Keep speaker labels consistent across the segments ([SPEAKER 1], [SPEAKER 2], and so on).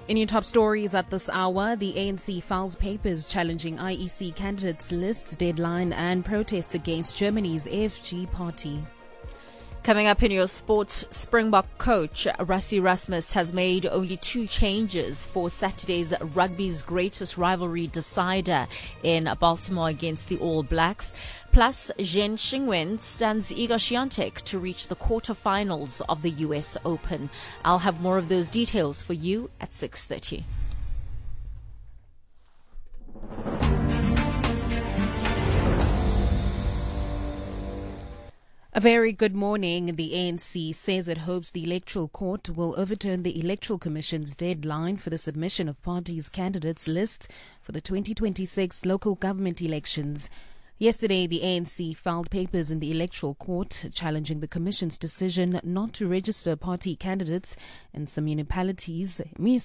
[SPEAKER 1] In your top stories at this hour, the ANC files papers challenging IEC candidates lists deadline and protests against Germany's AFG party.
[SPEAKER 2] Coming up in your sports, Springbok coach Rassie Erasmus has made only 2 changes for Saturday's rugby's greatest rivalry decider in Baltimore against the All Blacks. Plus, Zhen Xingwen stands Iga Swiatek to reach the quarterfinals of the US Open. I'll have more of those details for you at 6:30.
[SPEAKER 1] A very good morning. The ANC says it hopes the Electoral Court will overturn the Electoral Commission's deadline for the submission of parties' candidates' lists for the 2026 local government elections. Yesterday, the ANC filed papers in the Electoral Court challenging the Commission's decision not to register party candidates in some municipalities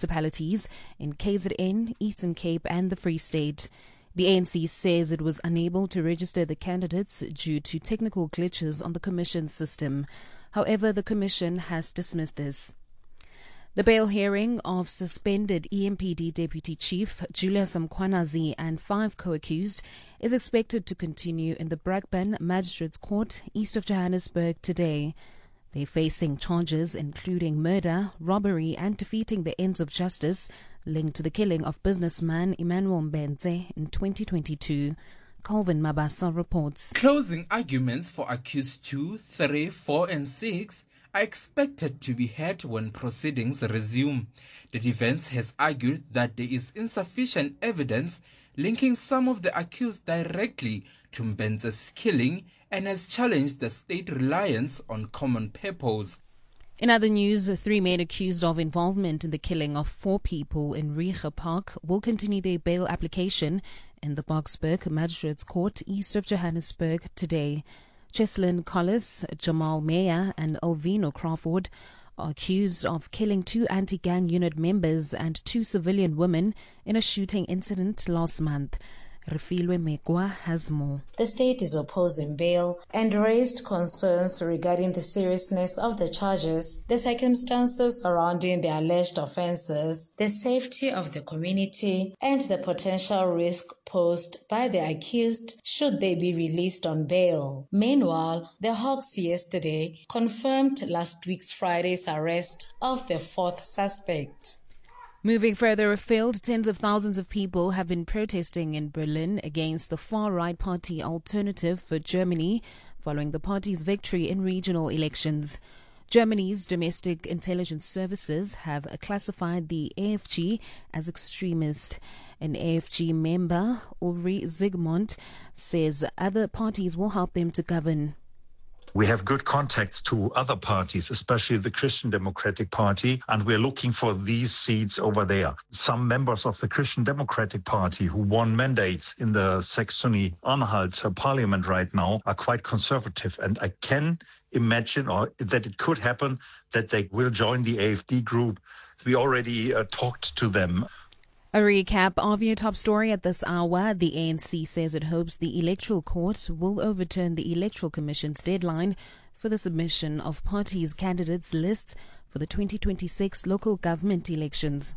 [SPEAKER 1] in KZN, Eastern Cape and the Free State. The ANC says it was unable to register the candidates due to technical glitches on the Commission's system. However, the Commission has dismissed this. The bail hearing of suspended EMPD Deputy Chief Julius Mkhwanazi and 5 co-accused is expected to continue in the Brakpan Magistrates Court east of Johannesburg today. They're facing charges including murder, robbery and defeating the ends of justice linked to the killing of businessman Emmanuel Mbenze in 2022. Calvin Mabasa reports.
[SPEAKER 3] Closing arguments for accused 2, 3, 4 and 6 are expected to be heard when proceedings resume. The defense has argued that there is insufficient evidence linking some of the accused directly to Mbenze's killing and has challenged the state reliance on common purpose.
[SPEAKER 1] In other news, 3 men accused of involvement in the killing of 4 people in Rieger Park will continue their bail application in the Boksburg Magistrates Court east of Johannesburg today. Cheslin Collis, Jamal Meyer and Elvino Crawford are accused of killing 2 anti-gang unit members and 2 civilian women in a shooting incident last month. Refilwe Mekwa has more.
[SPEAKER 4] The state is opposing bail and raised concerns regarding the seriousness of the charges, the circumstances surrounding the alleged offences, the safety of the community, and the potential risk posed by the accused should they be released on bail. Meanwhile, the Hawks yesterday confirmed last week's Friday's arrest of the 4th suspect.
[SPEAKER 1] Moving further afield, tens of thousands of people have been protesting in Berlin against the far-right party Alternative for Germany following the party's victory in regional elections. Germany's domestic intelligence services have classified the AFG as extremist. An AFG member, Uri Zygmunt, says other parties will help them to govern.
[SPEAKER 5] We have good contacts to other parties, especially the Christian Democratic Party, and we're looking for these seats over there. Some members of the Christian Democratic Party who won mandates in the Saxony-Anhalt parliament right now are quite conservative, and I can imagine that it could happen that they will join the AfD group. We already talked to them.
[SPEAKER 1] A recap of your top story at this hour. The ANC says it hopes the Electoral Court will overturn the Electoral Commission's deadline for the submission of parties' candidates' lists for the 2026 local government elections.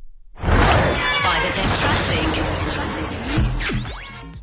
[SPEAKER 6] 5FM Traffic.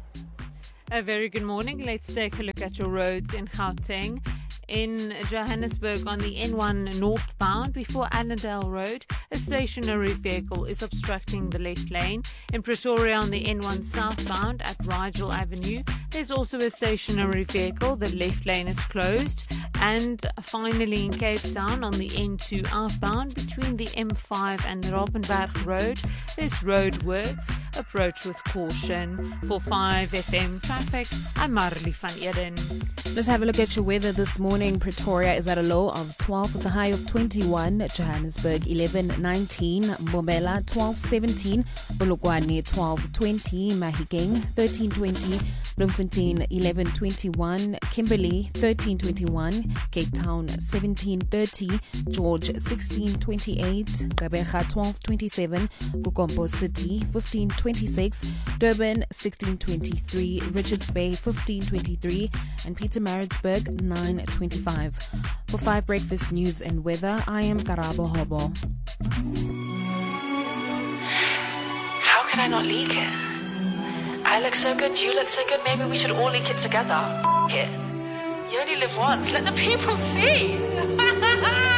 [SPEAKER 2] A very good morning. Let's take a look at your roads in Gauteng. In Johannesburg on the N1 northbound before Annandale Road, a stationary vehicle is obstructing the left lane. In Pretoria on the N1 southbound at Rigel Avenue, there's also a stationary vehicle. The left lane is closed. And finally in Cape Town on the N2 outbound between the M5 and Robbenberg Road, there's road works. Approach with caution. For 5FM Traffic, I'm Marley van Eden.
[SPEAKER 1] Let's have a look at your weather this morning. Pretoria is at a low of 12 with a high of 21. Johannesburg 11-19. Mbombela 12-17. Polokwane 12-20. Mahikeng 13-20. Bloemfontein 11-21. Kimberley 13-21. Cape Town 17-30. George 16-28. Gqeberha 12-27. Kukombo City 15-26. Durban 16-23. Richards Bay 15-23. And Pietermaritzburg 9-25. For 5 Breakfast News and Weather, I am Karabo Hobo.
[SPEAKER 6] I not leak it? I look so good, you look so good, maybe we should all leak it together. F*** it. You only live once, let the people see.